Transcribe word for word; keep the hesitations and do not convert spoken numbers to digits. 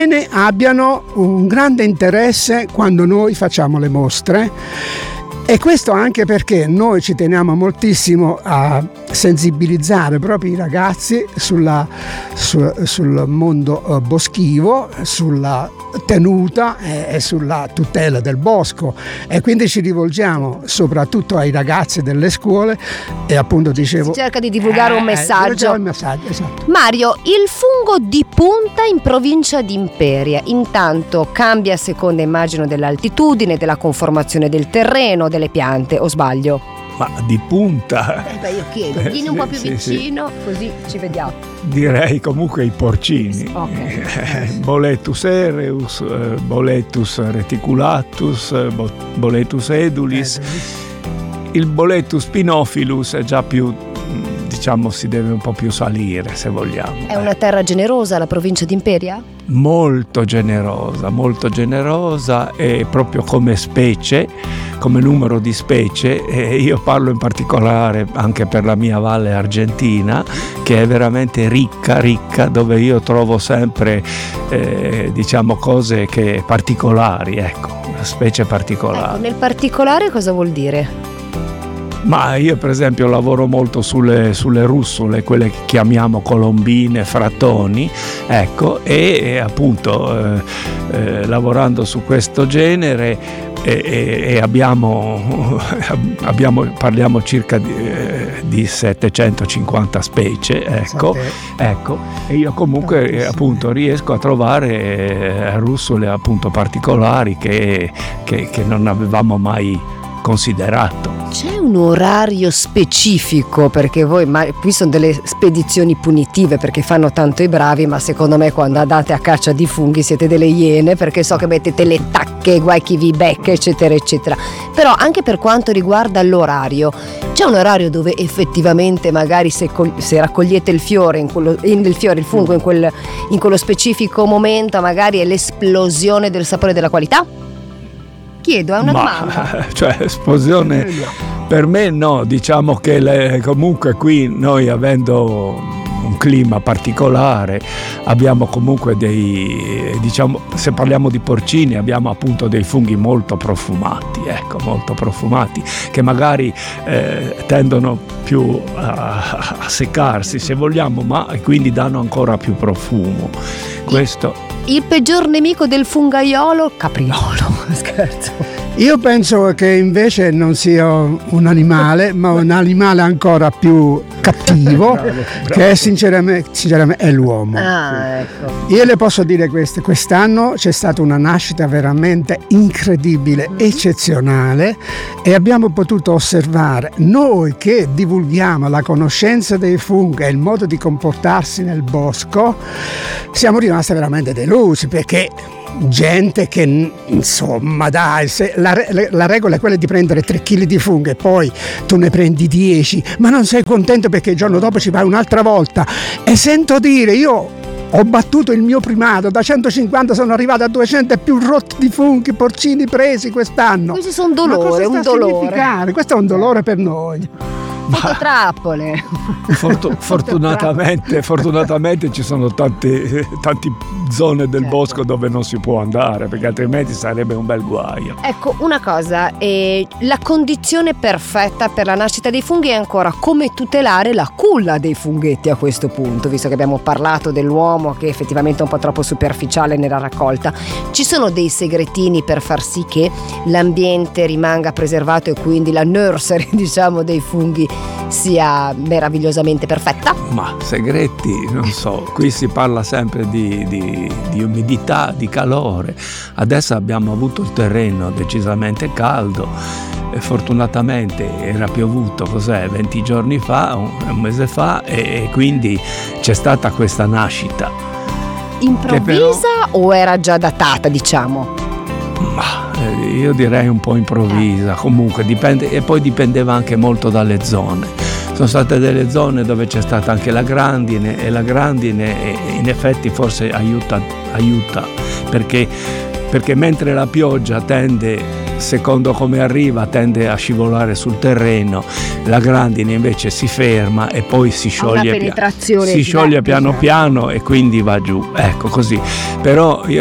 abbiano un grande interesse quando noi facciamo le mostre, e questo anche perché noi ci teniamo moltissimo a sensibilizzare proprio i ragazzi sulla, su, sul mondo uh, boschivo, sulla tenuta e, e sulla tutela del bosco, e quindi ci rivolgiamo soprattutto ai ragazzi delle scuole e appunto dicevo si cerca di divulgare eh, un messaggio. Il messaggio esatto. Mario, il fungo di punta in provincia di Imperia intanto cambia a seconda, immagino, dell'altitudine, della conformazione del terreno, delle piante, o sbaglio? Ma di punta? Eh beh, io chiedo, vieni un po' più sì, vicino, sì. Così ci vediamo. Direi comunque i porcini. Okay. Boletus ereus, Boletus reticulatus, Boletus edulis. Il Boletus pinophilus è già più, diciamo, si deve un po' più salire, se vogliamo. È una terra generosa la provincia di Imperia? Molto generosa, molto generosa, e proprio come specie, come numero di specie, e io parlo in particolare anche per la mia valle argentina, che è veramente ricca, ricca, dove io trovo sempre eh, diciamo cose che particolari, ecco, specie particolari. Ecco, nel particolare cosa vuol dire? Ma io per esempio lavoro molto sulle, sulle russole, quelle che chiamiamo colombine, frattoni, ecco, e, e appunto eh, eh, lavorando su questo genere e, e, e abbiamo, abbiamo parliamo circa di, eh, di settecentocinquanta specie, ecco, ecco, e io comunque eh, appunto riesco a trovare eh, russole appunto particolari che, che, che non avevamo mai considerato. C'è un orario specifico, perché voi, ma qui sono delle spedizioni punitive perché fanno tanto i bravi, ma secondo me quando andate a caccia di funghi siete delle iene, perché so che mettete le tacche, guai chi vi becca, eccetera eccetera. Però anche per quanto riguarda l'orario, c'è un orario dove effettivamente magari se, col- se raccogliete il fiore, in quello, in, il fiore, il fungo in, quel, in quello specifico momento, magari è l'esplosione del sapore e della qualità? Chiedo, è una Ma, domanda. Cioè, esplosione per me no, diciamo che le, comunque qui noi, avendo un clima particolare, abbiamo comunque dei, diciamo, se parliamo di porcini, abbiamo appunto dei funghi molto profumati, ecco, molto profumati, che magari eh, tendono più a, a seccarsi, se vogliamo, ma quindi danno ancora più profumo. Questo. Il peggior nemico del fungaiolo? Capriolo. Scherzo. Io penso che invece non sia un animale, ma un animale ancora più cattivo, bravo, bravo. Che è sinceramente, sinceramente è l'uomo. Ah, ecco. Io le posso dire questo: quest'anno c'è stata una nascita veramente incredibile, mm-hmm. eccezionale, e abbiamo potuto osservare, noi che divulghiamo la conoscenza dei funghi e il modo di comportarsi nel bosco, siamo rimasti veramente delusi, perché gente che, insomma, dai, se la, la regola è quella di prendere tre chili di funghi e poi tu ne prendi dieci, ma non sei contento perché il giorno dopo ci vai un'altra volta. E sento dire, io ho battuto il mio primato, da centocinquanta sono arrivato a duecento e più rotti di funghi porcini presi quest'anno. Questi sono un dolore, un dolore. Questo è un dolore per noi. Fototrappole. Fortu- fortunatamente, fortunatamente ci sono tante, tante zone del certo. bosco dove non si può andare, perché altrimenti sarebbe un bel guaio. Ecco, una cosa, eh, la condizione perfetta per la nascita dei funghi è ancora come tutelare la culla dei funghetti a questo punto, visto che abbiamo parlato dell'uomo che effettivamente è un po' troppo superficiale nella raccolta. Ci sono dei segretini per far sì che l'ambiente rimanga preservato e quindi la nursery, diciamo, dei funghi sia meravigliosamente perfetta? Ma segreti, non so, qui si parla sempre di, di, di umidità, di calore. Adesso abbiamo avuto il terreno decisamente caldo e fortunatamente era piovuto, cos'è, venti giorni fa, un, un mese fa, e, e quindi c'è stata questa nascita. Improvvisa però, o era già datata, diciamo? Ma io direi un po' improvvisa, comunque dipende, e poi dipendeva anche molto dalle zone. Sono state delle zone dove c'è stata anche la grandine, e la grandine in effetti forse aiuta, aiuta perché, perché mentre la pioggia tende secondo come arriva tende a scivolare sul terreno, la grandine invece si ferma e poi si scioglie, penetrazione si scioglie piano piano e quindi va giù, ecco così. Però io